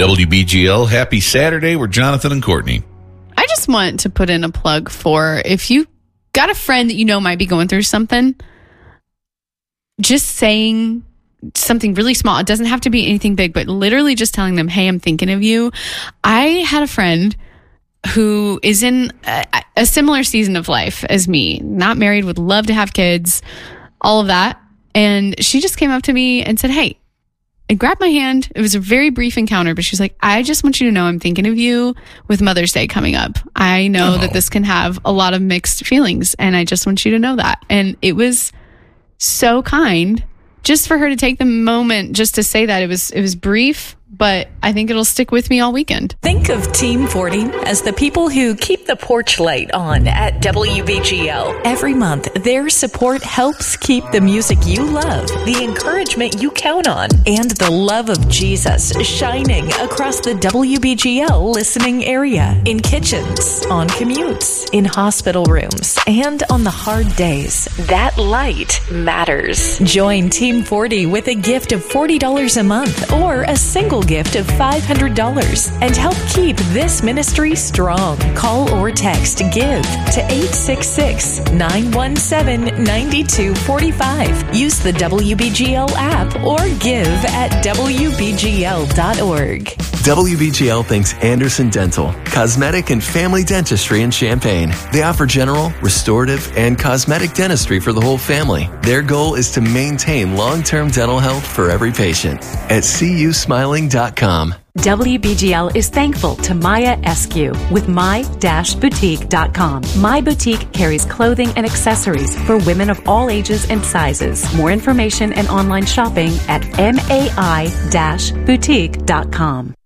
WBGL, happy Saturday. We're Jonathan and Courtney. I just want to put in a plug for if you got a friend that you know might be going through something, just saying something really small. It doesn't have to be anything big, but literally just telling them, hey, I'm thinking of you. I had a friend who is in a similar season of life as me, not married, would love to have kids, all of that. And she just came up to me and said, hey, and grabbed my hand. It was a very brief encounter, but she's like, I just want you to know I'm thinking of you with Mother's Day coming up. I know that this can have a lot of mixed feelings, and I just want you to know that. And it was so kind just for her to take the moment just to say that. It was brief, but I think it'll stick with me all weekend. Think of Team 40 as the people who keep the porch light on at WBGL. Every month, their support helps keep the music you love, the encouragement you count on, and the love of Jesus shining across the WBGL listening area, in kitchens, on commutes, in hospital rooms, and on the hard days. That light matters. Join Team 40 with a gift of $40 a month or a single gift of $500 and help keep this ministry strong. Call or text GIVE to 866-917-9245. Use the WBGL app or give at WBGL.org. WBGL thanks Anderson Dental, cosmetic and family dentistry in Champaign. They offer general, restorative, and cosmetic dentistry for the whole family. Their goal is to maintain long-term dental health for every patient. At CUSmiling.com. WBGL is thankful to Maya Eskew with my-boutique.com. My Boutique carries clothing and accessories for women of all ages and sizes. More information and online shopping at mai-boutique.com.